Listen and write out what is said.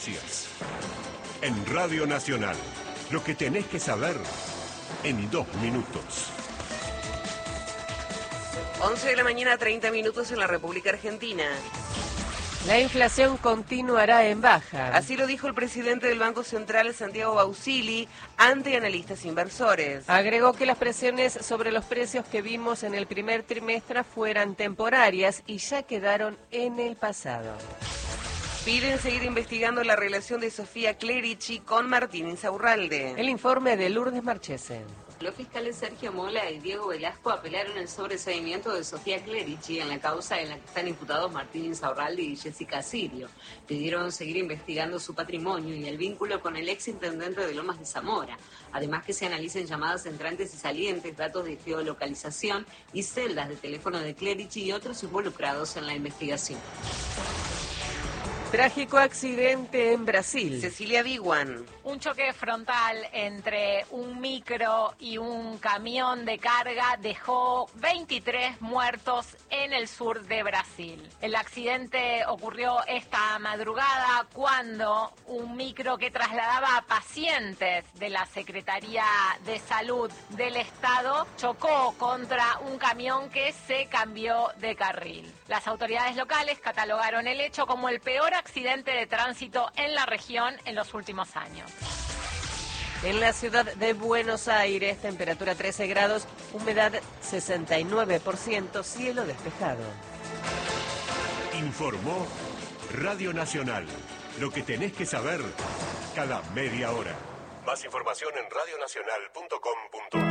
noticias. En Radio Nacional, lo que tenés que saber en 2 minutos. 11 de la mañana, 30 minutos en la República Argentina. La inflación continuará en baja. Así lo dijo el presidente del Banco Central, Santiago Bausili, ante analistas inversores. Agregó que las presiones sobre los precios que vimos en el primer trimestre fueran temporarias y ya quedaron en el pasado. Piden seguir investigando la relación de Sofía Clerici con Martín Insaurralde. El informe de Lourdes Marchese. Los fiscales Sergio Mola y Diego Velasco apelaron el sobreseimiento de Sofía Clerici en la causa en la que están imputados Martín Insaurralde y Jessica Sirio. Pidieron seguir investigando su patrimonio y el vínculo con el exintendente de Lomas de Zamora. Además que se analicen llamadas entrantes y salientes, datos de geolocalización y celdas de teléfono de Clerici y otros involucrados en la investigación. Trágico accidente en Brasil. Cecilia Biguan. Un choque frontal entre un micro y un camión de carga dejó 23 muertos en el sur de Brasil. El accidente ocurrió esta madrugada cuando un micro que trasladaba a pacientes de la Secretaría de Salud del Estado chocó contra un camión que se cambió de carril. Las autoridades locales catalogaron el hecho como el peor accidente de tránsito en la región en los últimos años. En la ciudad de Buenos Aires, temperatura 13 grados, humedad 69%, cielo despejado. Informó Radio Nacional. Lo que tenés que saber cada media hora. Más información en radionacional.com.ar.